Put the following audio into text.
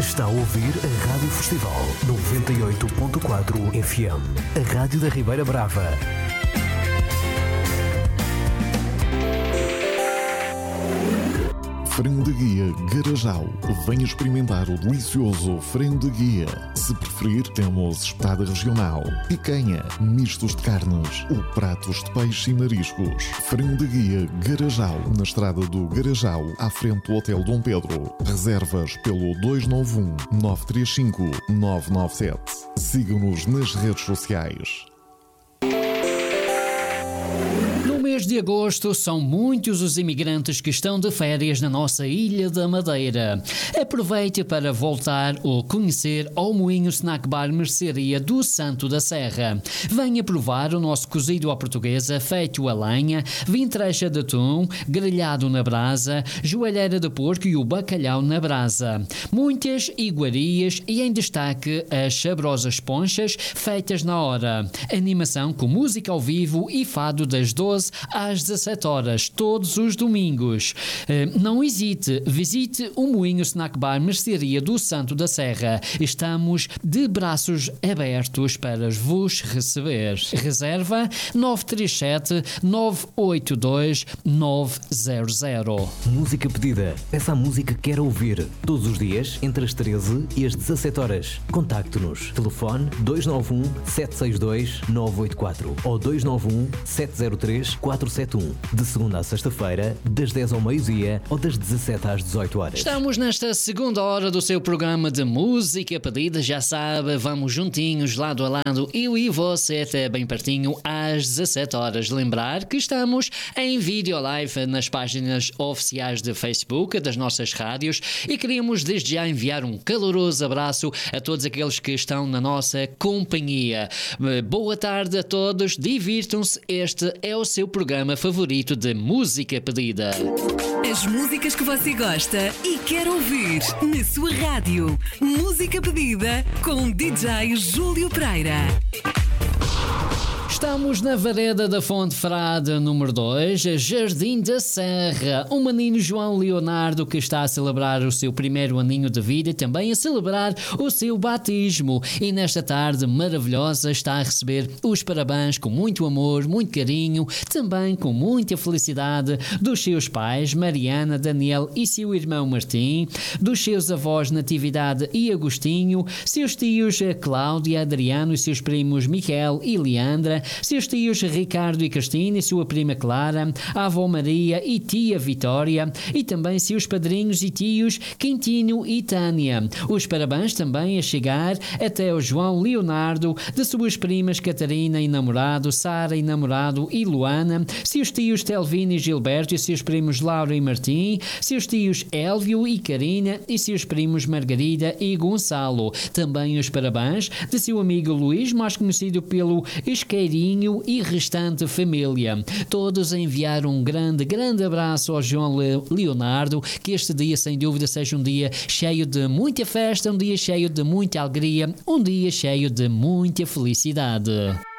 Está a ouvir a Rádio Festival 98.4 FM, a Rádio da Ribeira Brava. Frango de Guia Garajal. Venha experimentar o delicioso frango de guia. Se preferir, temos espetada regional, picanha, mistos de carnes ou pratos de peixe e mariscos. Frango de Guia Garajal, na estrada do Garajal, à frente do Hotel Dom Pedro. Reservas pelo 291 935 997. Sigam-nos nas redes sociais. No mês de agosto, são muitos os imigrantes que estão de férias na nossa Ilha da Madeira. Aproveite para voltar ou conhecer ao Moinho Snack Bar Mercearia do Santo da Serra. Venha provar o nosso cozido à portuguesa feito a lenha, vintrecha de atum, grelhado na brasa, joelheira de porco e o bacalhau na brasa. Muitas iguarias e em destaque as saborosas ponchas feitas na hora. Animação com música ao vivo e fado das 12 às 17 horas, todos os domingos. Não hesite, visite o Moinho Snack Bar Mercearia do Santo da Serra. Estamos de braços abertos para vos receber. Reserva 937 982 900. Música pedida. Peça a música que quer ouvir. Todos os dias, entre as 13 e as 17 horas. Contacte-nos. Telefone 291 762 984 ou 291 703 471. De segunda à sexta-feira, das 10 ao meio-dia ou das 17 às 18 horas. Estamos nesta segunda hora do seu programa de música pedida. Já sabe, vamos juntinhos, lado a lado, eu e você, até bem pertinho, às 17 horas. Lembrar que estamos em vídeo live nas páginas oficiais de Facebook das nossas rádios e queríamos desde já enviar um caloroso abraço a todos aqueles que estão na nossa companhia. Boa tarde a todos, divirtam-se. Este é o seu programa favorito de música pedida. As músicas que você gosta e quer ouvir na sua rádio. Música pedida com DJ Júlio Pereira. Estamos na Vareda da Fonte Frade, número 2, Jardim da Serra. O menino João Leonardo, que está a celebrar o seu primeiro aninho de vida e também a celebrar o seu batismo. E nesta tarde maravilhosa está a receber os parabéns com muito amor, muito carinho, também com muita felicidade dos seus pais, Mariana, Daniel e seu irmão Martim, dos seus avós Natividade e Agostinho, seus tios Cláudia, Adriano e seus primos Miquel e Leandra, seus tios Ricardo e Cristina e sua prima Clara, a avó Maria e tia Vitória e também seus padrinhos e tios Quintino e Tânia. Os parabéns também a chegar até o João Leonardo, de suas primas Catarina e namorado, Sara e namorado e Luana, seus tios Telvino e Gilberto e seus primos Laura e Martim, seus tios Élvio e Karina e seus primos Margarida e Gonçalo. Também os parabéns de seu amigo Luís, mais conhecido pelo Isqueirinho, e restante família. Todos enviaram um grande abraço ao João Leonardo, que este dia sem dúvida seja um dia cheio de muita festa, um dia cheio de muita alegria, um dia cheio de muita felicidade.